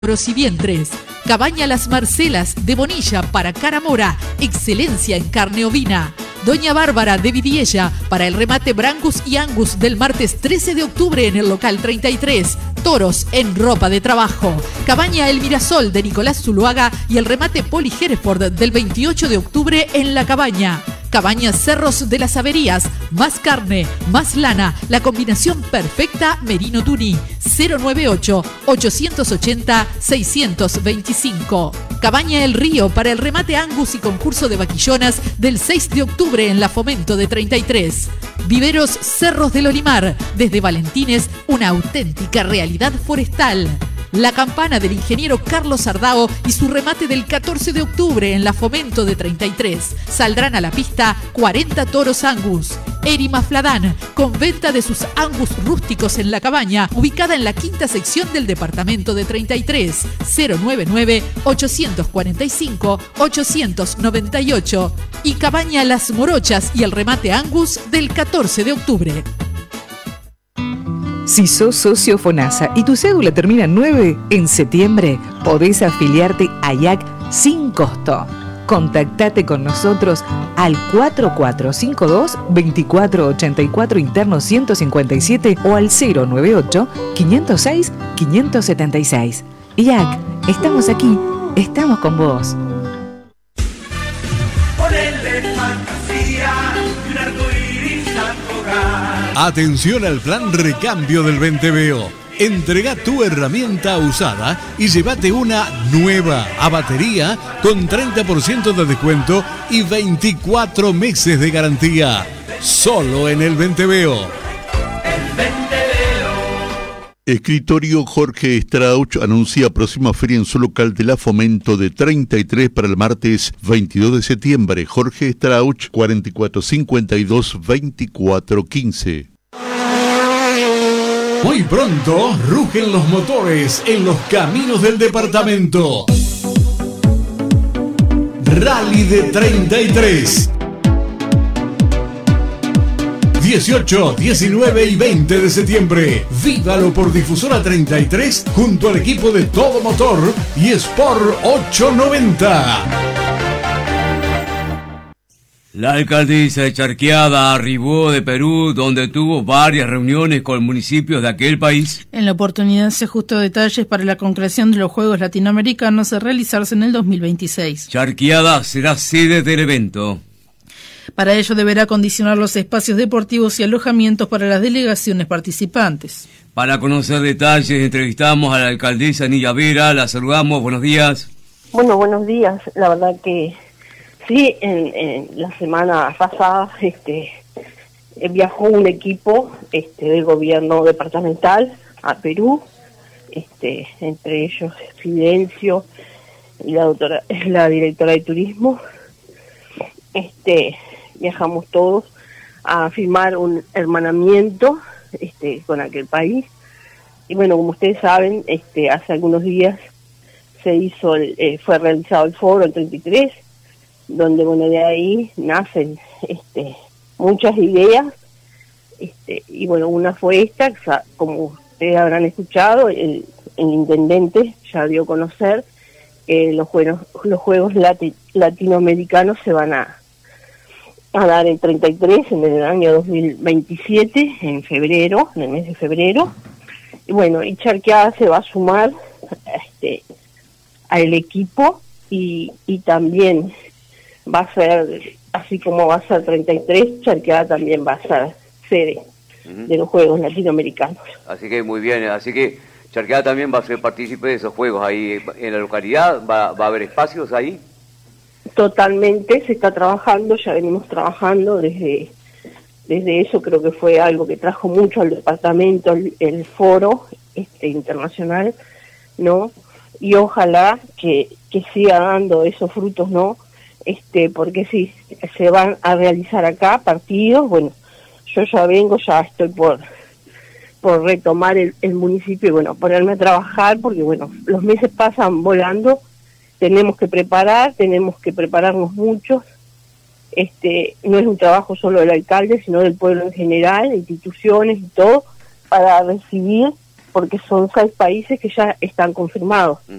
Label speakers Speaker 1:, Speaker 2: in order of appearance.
Speaker 1: Toros y vientres. Cabaña Las Marcelas de Bonilla para Caramora. Excelencia en carne ovina. Doña Bárbara de Vidiella para el remate Brangus y Angus del martes 13 de octubre en el local 33. Toros en ropa de trabajo. Cabaña El Mirasol de Nicolás Zuluaga y el remate Poli Hereford del 28 de octubre en La Cabaña. Cabaña Cerros de las Averías, más carne, más lana, la combinación perfecta Merino Tuní, 098-880-625. Cabaña El Río para el remate Angus y concurso de vaquillonas del 6 de octubre en la Fomento de 33. Viveros Cerros del Olimar, desde Valentines, una auténtica realidad forestal. La Campana del ingeniero Carlos Ardao y su remate del 14 de octubre en la Fomento de 33. Saldrán a la pista 40 toros Angus. Erima Fladán, con venta de sus Angus rústicos en La Cabaña, ubicada en la quinta sección del departamento de 33. 099-845-898. Y Cabaña Las Morochas y el remate Angus del 14 de octubre.
Speaker 2: Si sos socio FONASA y tu cédula termina en 9, en septiembre podés afiliarte a IAC sin costo. Contactate con nosotros al 4452-2484 interno 157 o al 098-506-576. IAC, estamos aquí, estamos con vos.
Speaker 3: Atención al plan recambio del Venteveo. Entrega tu herramienta usada y llévate una nueva a batería con 30% de descuento y 24 meses de garantía. Solo en el Venteveo.
Speaker 4: Escritorio Jorge Strauch anuncia próxima feria en su local de la Fomento de 33 para el martes 22 de septiembre. Jorge Strauch, 4452-2415.
Speaker 3: Muy pronto rugen los motores en los caminos del departamento. Rally de 33. 18, 19 y 20 de septiembre. Vívalo por Difusora 33 junto al equipo de Todo Motor y Sport 890.
Speaker 5: La alcaldesa de Charqueada arribó de Perú, donde tuvo varias reuniones con municipios de aquel país.
Speaker 6: En la oportunidad se ajustó detalles para la concreción de los Juegos Latinoamericanos a realizarse en el 2026.
Speaker 5: Charqueada será sede del evento.
Speaker 6: Para ello deberá acondicionar los espacios deportivos y alojamientos para las delegaciones participantes.
Speaker 5: Para conocer detalles entrevistamos a la alcaldesa Nilla Vera, la saludamos, buenos días.
Speaker 7: Bueno, buenos días, la verdad que sí, en la semana pasada viajó un equipo del gobierno departamental a Perú, entre ellos Fidencio y la directora de turismo. Viajamos todos a firmar un hermanamiento con aquel país. Y bueno, como ustedes saben, hace algunos días fue realizado el foro en 33, donde bueno, de ahí nacen muchas ideas, y bueno, una fue esta, como ustedes habrán escuchado, el intendente ya dio a conocer que los Juegos Latinoamericanos se van a dar en 33 en el año 2027, en el mes de febrero. Y bueno, y Charqueada se va a sumar al equipo y también va a ser, así como va a ser 33, Charqueada también va a ser sede de los Juegos Latinoamericanos.
Speaker 5: Así que muy bien, así que Charqueada también va a ser partícipe de esos juegos ahí en la localidad, va a haber espacios ahí.
Speaker 7: Totalmente, se está trabajando, ya venimos trabajando desde eso, creo que fue algo que trajo mucho al departamento, el foro internacional, ¿no? Y ojalá que siga dando esos frutos, ¿no? Porque sí, se van a realizar acá partidos, bueno, yo ya estoy por retomar el municipio y bueno, ponerme a trabajar, porque bueno, los meses pasan volando. Tenemos que prepararnos mucho. No es un trabajo solo del alcalde, sino del pueblo en general, instituciones y todo, para recibir porque son 6 países que ya están confirmados.